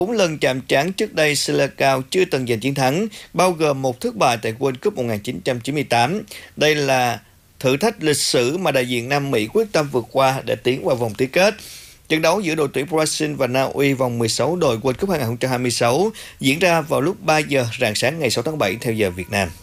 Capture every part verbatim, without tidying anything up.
Bốn lần chạm trán trước đây, Selecao chưa từng giành chiến thắng, bao gồm một thất bại tại World Cup một nghìn chín trăm chín mươi tám. Đây là thử thách lịch sử mà đại diện Nam Mỹ quyết tâm vượt qua để tiến vào vòng tứ kết. Trận đấu giữa đội tuyển Brazil và Na Uy vòng mười sáu đội World Cup hai nghìn không trăm hai mươi sáu diễn ra vào lúc ba giờ rạng sáng ngày sáu tháng bảy theo giờ Việt Nam.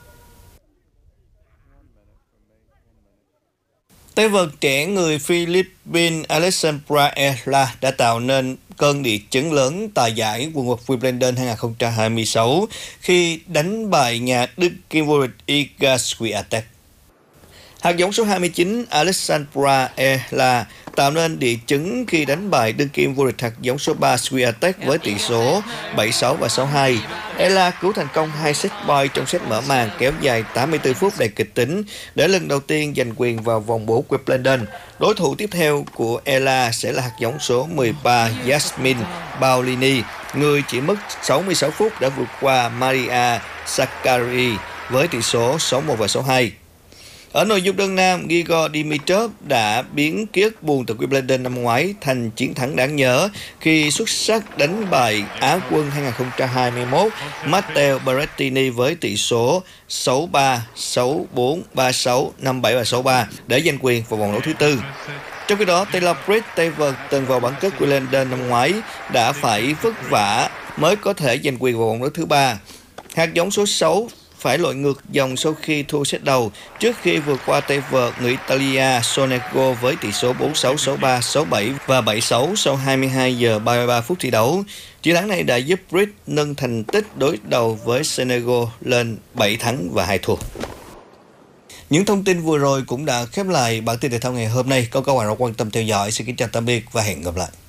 Tay vợt trẻ người Philippines Alexandra Ela đã tạo nên cơn địa chấn lớn tại giải quần vợt Wimbledon hai nghìn không trăm hai mươi sáu khi đánh bại nhà đương kim vô địch Iga Swiatek. Hạt giống số hai mươi chín Alexandra Ela tạo nên địa chấn khi đánh bại đương kim vô địch hạt giống số ba Swiatek với tỷ số bảy sáu và sáu hai. Ela cứu thành công hai set point trong set mở màn kéo dài tám mươi tư phút đầy kịch tính để lần đầu tiên giành quyền vào vòng bốn Wimbledon. Đối thủ tiếp theo của Ela sẽ là hạt giống số mười ba Yasmin Paolini, người chỉ mất sáu mươi sáu phút đã vượt qua Maria Sakkari với tỷ số sáu một và sáu hai. Ở nội dung đơn nam, Grigor Dimitrov đã biến ký ức buồn từ Wimbledon năm ngoái thành chiến thắng đáng nhớ khi xuất sắc đánh bại Á quân hai nghìn không trăm hai mươi mốt Matteo Berrettini với tỷ số sáu ba, sáu bốn, ba sáu, năm bảy và sáu ba để giành quyền vào vòng đấu thứ tư. Trong khi đó, Taylor Fritz, tay vợt từng vào bán kết Wimbledon năm ngoái, đã phải vất vả mới có thể giành quyền vào vòng đấu thứ ba. Hạt giống số sáu phải lội ngược dòng sau khi thua set đầu trước khi vượt qua tay vợt người Italia Sonego với tỷ số bốn sáu, sáu ba, sáu bảy và bảy sáu sau hai mươi hai giờ ba mươi ba phút thi đấu. Chiến thắng này đã giúp Fritz nâng thành tích đối đầu với Sonego lên bảy thắng và hai thua. Những thông tin vừa rồi cũng đã khép lại bản tin thể thao ngày hôm nay. Câu câu bạn quan tâm theo dõi. Xin kính chào tạm biệt và hẹn gặp lại.